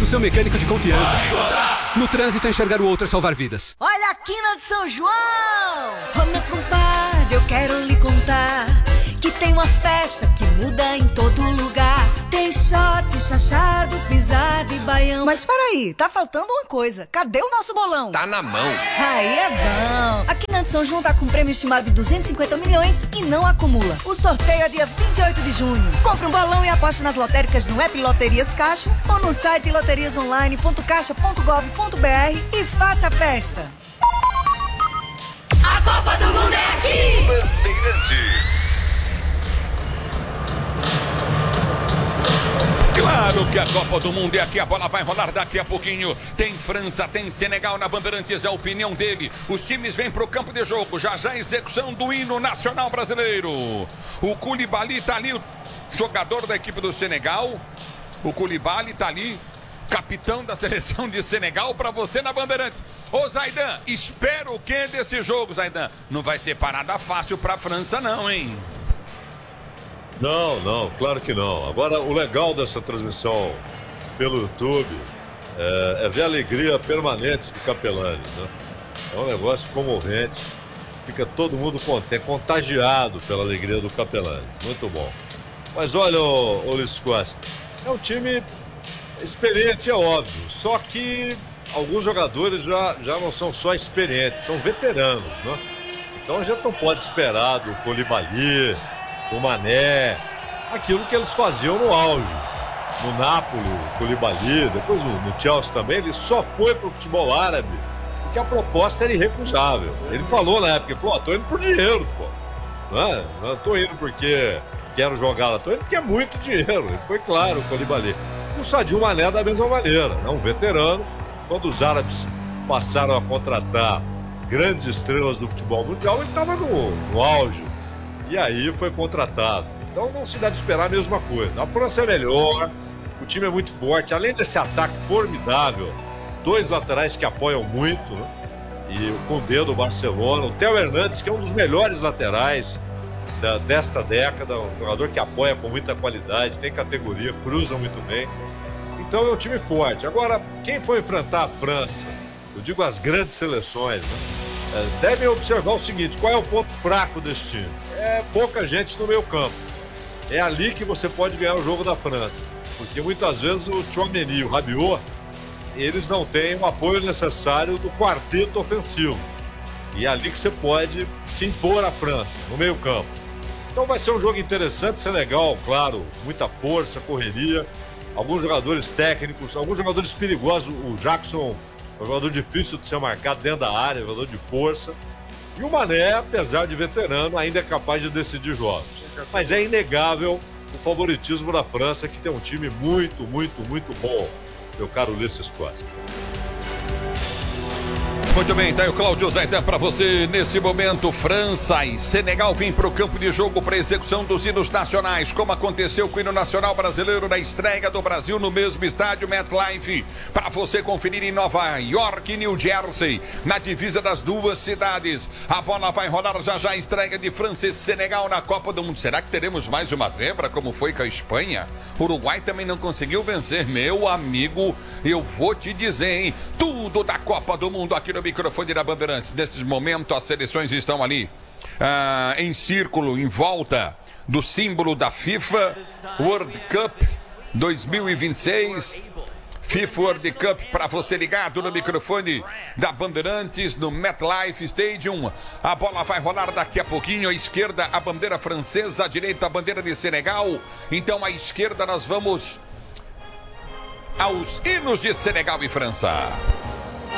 o seu mecânico de confiança. No trânsito, enxergar o outro é salvar vidas. Olha a quina de São João! Ô meu compadre, eu quero lhe contar que tem uma festa que muda em todo lugar. Tem shot, chachado, pisada e baião. Mas peraí, tá faltando uma coisa. Cadê o nosso bolão? Tá na mão. Aí é bom. A Quina de São João tá com um prêmio estimado de 250 milhões e não acumula. O sorteio é dia 28 de junho. Compre um bolão e aposte nas lotéricas no app Loterias Caixa ou no site loteriasonline.caixa.gov.br e faça a festa. A Copa do Mundo é aqui! Bandeirantes. Claro que a Copa do Mundo é aqui, a bola vai rolar daqui a pouquinho. Tem França, tem Senegal na Bandeirantes, é a opinião dele. Os times vêm pro campo de jogo, já a execução do hino nacional brasileiro. O Koulibaly tá ali, o jogador da equipe do Senegal. O Koulibaly tá ali, capitão da seleção de Senegal, para você na Bandeirantes. Ô Zaidan, espera o que desse jogo, Zaidan? Não vai ser parada fácil pra França não, hein? Não, claro que não. Agora, o legal dessa transmissão pelo YouTube é ver a alegria permanente de Capelanes, né? É um negócio comovente. Fica todo mundo contagiado pela alegria do Capelanes. Muito bom. Mas olha, ô Ulisses Costa, é um time experiente, é óbvio. Só que alguns jogadores já não são só experientes, são veteranos, né? Então a gente não pode esperar do Koulibaly, do Mané, aquilo que eles faziam no auge. No Napoli, o Koulibaly, depois no Chelsea também, ele só foi pro futebol árabe porque a proposta era irrecusável. Ele falou na época, ele falou, tô indo por dinheiro, pô. Não tô indo porque quero jogar lá, tô indo porque é muito dinheiro. Ele foi claro, o Koulibaly. O Sadio Mané da mesma maneira, né? Um veterano. Quando os árabes passaram a contratar grandes estrelas do futebol mundial, ele estava no auge. E aí foi contratado. Então não se deve esperar a mesma coisa. A França é melhor, o time é muito forte. Além desse ataque formidável, dois laterais que apoiam muito, né? E o Koundé do Barcelona, o Theo Hernandes, que é um dos melhores laterais desta década, um jogador que apoia com muita qualidade, tem categoria, cruza muito bem. Então é um time forte. Agora, quem for enfrentar a França, eu digo as grandes seleções, né? Devem observar o seguinte, qual é o ponto fraco desse time? É pouca gente no meio campo. É ali que você pode ganhar o jogo da França. Porque muitas vezes o Tchouaméni e o Rabiot, eles não têm o apoio necessário do quarteto ofensivo. E é ali que você pode se impor à França, no meio campo. Então vai ser um jogo interessante, Senegal, claro, muita força, correria, alguns jogadores técnicos, alguns jogadores perigosos. O Jackson é um jogador difícil de ser marcado dentro da área, jogador de força. E o Mané, apesar de veterano, ainda é capaz de decidir jogos. Mas é inegável o favoritismo da França, que tem um time muito bom, meu caro Ulisses Costa. Muito bem, tá aí o Cláudio Zaidan para você nesse momento. França e Senegal vêm para o campo de jogo para execução dos hinos nacionais, como aconteceu com o hino nacional brasileiro na estreia do Brasil no mesmo estádio MetLife, para você conferir em Nova York e New Jersey, na divisa das duas cidades. A bola vai rolar já a estreia de França e Senegal na Copa do Mundo. Será que teremos mais uma zebra, como foi com a Espanha? O Uruguai também não conseguiu vencer, meu amigo, eu vou te dizer, hein? Tudo da Copa do Mundo aqui no microfone da Bandeirantes. Nesses momentos as seleções estão ali em círculo, em volta do símbolo da FIFA World Cup 2026. FIFA World Cup para você ligado no microfone da Bandeirantes no MetLife Stadium. A bola vai rolar daqui a pouquinho. À esquerda a bandeira francesa, à direita a bandeira de Senegal. Então à esquerda nós vamos aos hinos de Senegal e França.